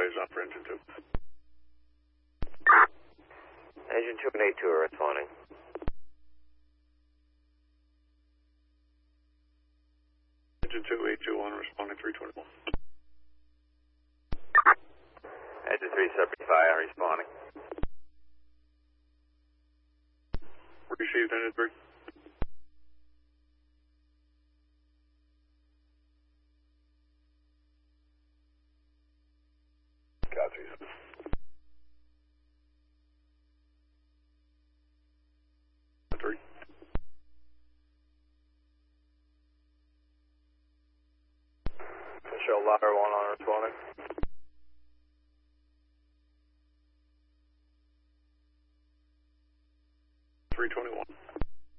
waves on for engine 2. Engine 2 and A2 are responding. Engine 2, A21 responding 321. Engine 3, Separate Fire responding. Received engine 3. Copy. 3. Michelle Ladder 1 on responding. $321.